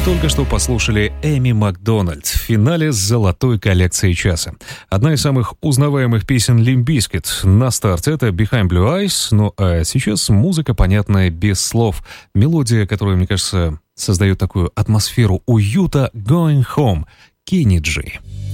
только что послушали Эми Макдональд в финале золотой коллекции часа. Одна из самых узнаваемых песен Limp Bizkit на старте — это Behind Blue Eyes, ну а сейчас музыка, понятная без слов. Мелодия, которая, мне кажется, создает такую атмосферу уюта, Going Home, Kenny G.